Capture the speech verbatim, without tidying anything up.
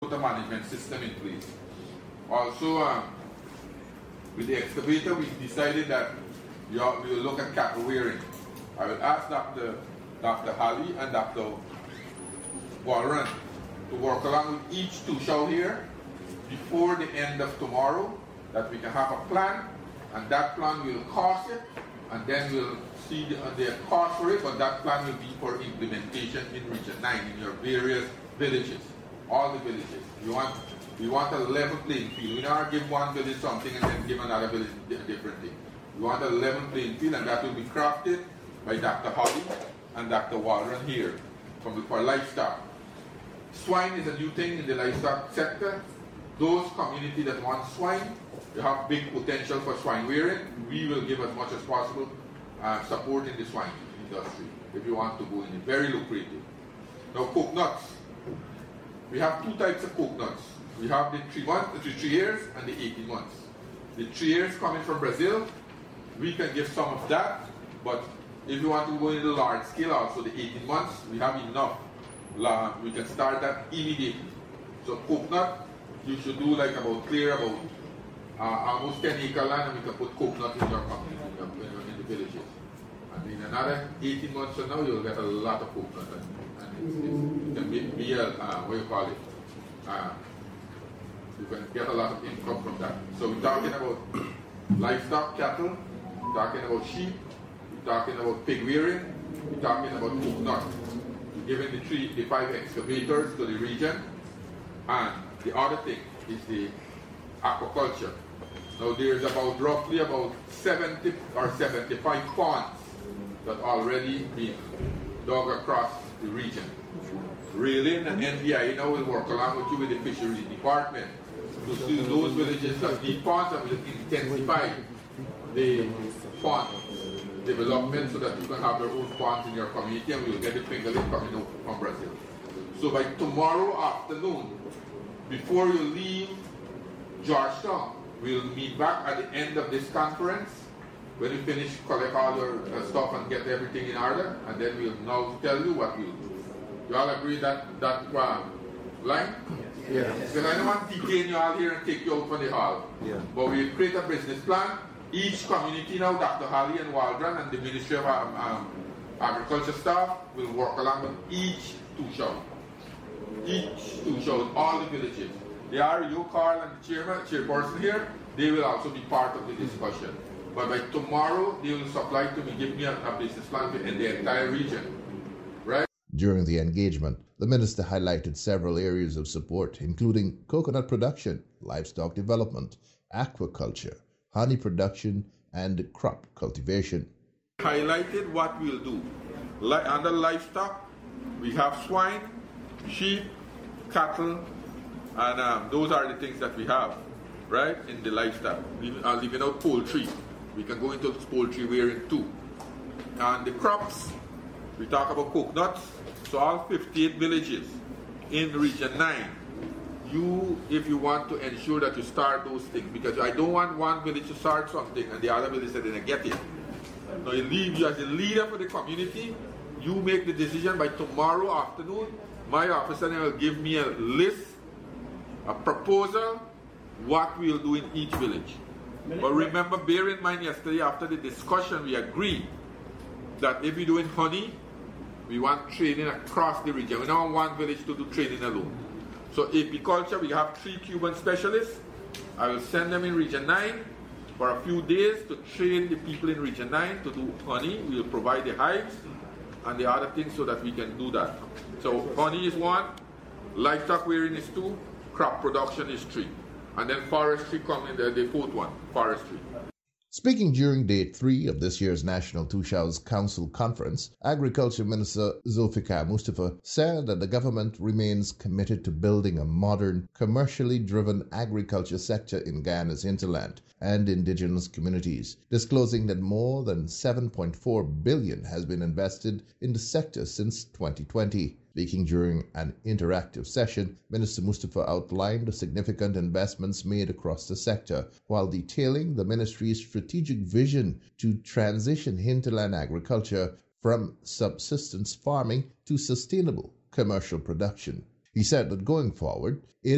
put a management system in place. Also, um, with the excavator, we decided that we will look at cattle wearing. I will ask Doctor Doctor Halley and Doctor Waldron to work along with each two-show here before the end of tomorrow, that we can have a plan, and that plan will cost it, and then we'll see the, uh, the cost for it, but that plan will be for implementation in Region nine, in your various villages, all the villages. We want, we want a level playing field. We don't give one village something and then give another village a different thing. We want a level playing field, and that will be crafted by Doctor Holly and Doctor Waldron here from the, for livestock. Swine is a new thing in the livestock sector. Those communities that want swine, you have big potential for swine rearing. We will give as much as possible uh, support in the swine industry if you want to go in it. Very lucrative. Now, coconuts. We have two types of coconuts. We have the three months, the three years, and the eighteen months. The three years coming from Brazil, we can give some of that, but if you want to go in the large scale also, the eighteen months, we have enough. We can start that immediately. So coconut, you should do like about clear about uh, almost ten acre land, and we can put coconut in your company, in, your, in the villages. And in another eighteen months from now, you'll get a lot of coconut, and, and it's, it's, you can be, be a, uh, what do you call it? Uh, you can get a lot of income from that. So we're talking about livestock, cattle, we're talking about sheep, we're talking about pig rearing, we're talking about coconut. We're giving the three, the five excavators to the region, and the other thing is the aquaculture. Now there's about roughly about seventy or seventy-five ponds that already been dug across the region. Raylin and N D I now will work along with you with the fisheries department to see those villages that need ponds, and will intensify the pond development so that you can have your own ponds in your community, and we will get the fingerling coming out from Brazil. So by tomorrow afternoon, before you leave Georgetown, we'll meet back at the end of this conference when we finish collect all your uh, stuff and get everything in order, and then we'll now tell you what we'll do. You all agree that that uh, line? Yeah. Because I don't want to detain you all here and take you out from the hall. Yeah. But we'll create a business plan. Each community now, Doctor Halley and Waldron and the Ministry of um, um, Agriculture staff will work along with each two shows. Each two shows, all the villages. They are, you, Carl, and the chairman, chairperson here, they will also be part of the discussion. But by tomorrow, they will supply to me, give me a, a business plan in the entire region. Right? During the engagement, the minister highlighted several areas of support, including coconut production, livestock development, aquaculture, honey production, and crop cultivation. Highlighted what we'll do. Like under livestock, we have swine, sheep, cattle, and um, those are the things that we have, right, in the livestock. Uh, leaving out poultry. We can go into poultry rearing too. And the crops, we talk about coconuts. So all fifty-eight villages in Region nine, you, if you want to ensure that you start those things, because I don't want one village to start something and the other village that didn't get it. So you leave you as a leader for the community, you make the decision. By tomorrow afternoon, my officer will give me a list, a proposal, what we'll do in each village. But remember, bear in mind, yesterday after the discussion, we agreed that if we're doing honey, we want training across the region. We don't want one village to do training alone. So apiculture, we have three Cuban specialists. I will send them in Region nine for a few days to train the people in Region nine to do honey. We will provide the hives and the other things so that we can do that. So honey is one, livestock rearing is two, crop production is three. And then forestry comes in the, the fourth one, forestry. Speaking during day three of this year's National Tushaus Council Conference, Agriculture Minister Zulfikar Mustafa said that the government remains committed to building a modern, commercially driven agriculture sector in Guyana's hinterland and indigenous communities, disclosing that more than seven point four billion dollars has been invested in the sector since twenty twenty. Speaking during an interactive session, Minister Mustafa outlined the significant investments made across the sector, while detailing the ministry's strategic vision to transition hinterland agriculture from subsistence farming to sustainable commercial production. He said that going forward, it